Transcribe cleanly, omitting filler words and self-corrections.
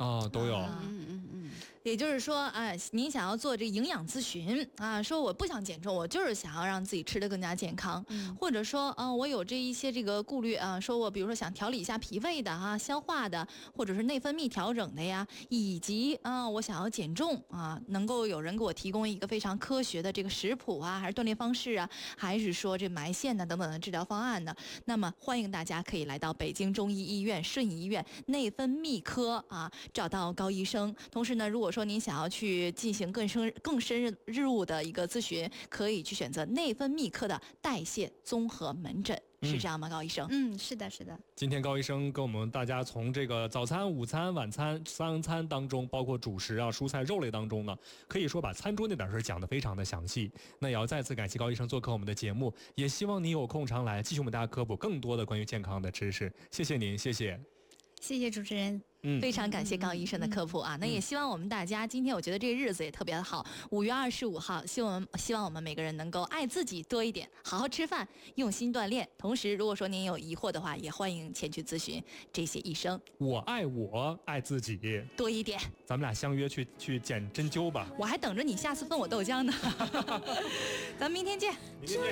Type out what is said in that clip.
啊，都有。 也就是说啊，您想要做这营养咨询啊，说我不想减重，我就是想要让自己吃得更加健康，或者说我有这一些这个顾虑啊，说我比如说想调理一下脾胃的啊、消化的，或者是内分泌调整的呀，以及我想要减重啊，能够有人给我提供一个非常科学的这个食谱啊，还是锻炼方式啊，还是说这埋线等等的治疗方案呢？那么欢迎大家可以来到北京中医医院顺义医院内分泌科啊，找到高医生。同时呢，如果说您想要去进行更深入的一个咨询，可以去选择内分泌科的代谢综合门诊。是这样吗，高医生？ 是的，是的。 今天高医生跟我们大家从这个早餐、午餐、晚餐3餐当中，包括主食啊、蔬菜、肉类当中呢，可以说把餐桌那点事讲得非常的详细。那也要再次感谢高医生做客我们的节目，也希望你有空常来继续我们大家科普更多的关于健康的知识。谢谢您，谢谢。 谢谢主持人。 非常感谢高医生的科普啊！那也希望我们大家今天，我觉得这个日子也特别的好，5月25号，希望我们每个人能够爱自己多一点，好好吃饭，用心锻炼。同时，如果说您有疑惑的话，也欢迎前去咨询这些医生。 我爱自己多一点。 咱们俩相约去剪针灸吧。 我还等着你下次分我豆浆呢。咱们明天见。